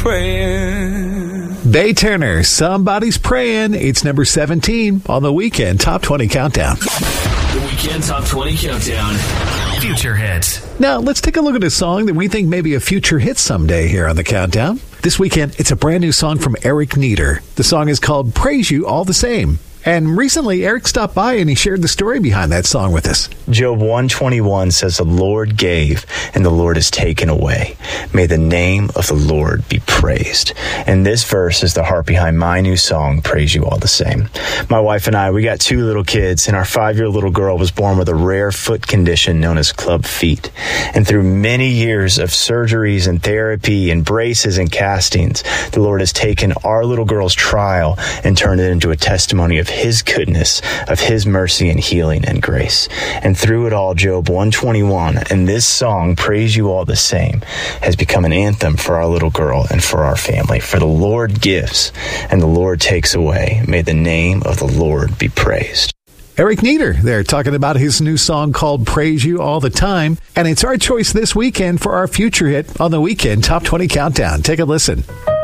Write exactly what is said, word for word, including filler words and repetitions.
praying. Bay Turner, Somebody's Praying. It's number seventeen on the Weekend Top twenty Countdown. The Weekend Top twenty Countdown. Future hits. Now, let's take a look at a song that we think may be a future hit someday here on the Countdown. This weekend, it's a brand new song from Eric Nieder. The song is called Praise You All the Same. And recently, Eric stopped by and he shared the story behind that song with us. Job one twenty-one says, the Lord gave and the Lord has taken away. May the name of the Lord be praised. And this verse is the heart behind my new song, Praise You All the Same. My wife and I, we got two little kids, and our five-year-old little girl was born with a rare foot condition known as club feet. And through many years of surgeries and therapy and braces and castings, the Lord has taken our little girl's trial and turned it into a testimony of His goodness, of His mercy and healing and grace. And through it all, Job one twenty-one and this song, Praise You All the Same, has become an anthem for our little girl and for our family. For the Lord gives and the Lord takes away. May the name of the Lord be praised. Eric Nieder there talking about his new song called Praise You All the Time. And it's our choice this weekend for our future hit on the Weekend Top twenty Countdown. Take a listen.